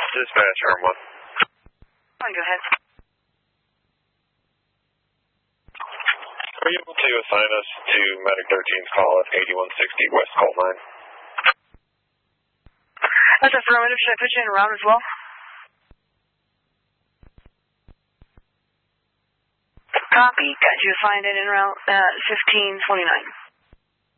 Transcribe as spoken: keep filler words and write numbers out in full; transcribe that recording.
Dispatch, arm one. Go ahead. Are you able to assign us to Medic thirteen's call at eighty-one sixty West Colt nine? That's affirmative. Should I put you in a route as well? Copy. Got you assigned in en route uh, fifteen twenty-nine.